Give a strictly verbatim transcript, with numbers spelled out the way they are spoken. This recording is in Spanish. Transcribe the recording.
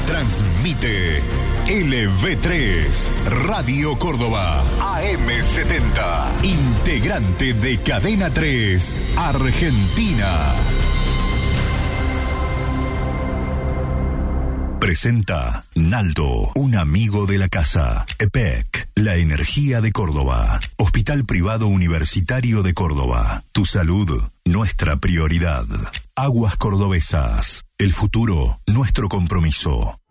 Transmite L V tres, Radio Córdoba, A M setenta, integrante de Cadena tres, Argentina. Presenta Naldo, un amigo de la casa. E P E C, la energía de Córdoba. Hospital Privado Universitario de Córdoba. Tu salud, nuestra prioridad. Aguas Cordobesas, el futuro, nuestro compromiso.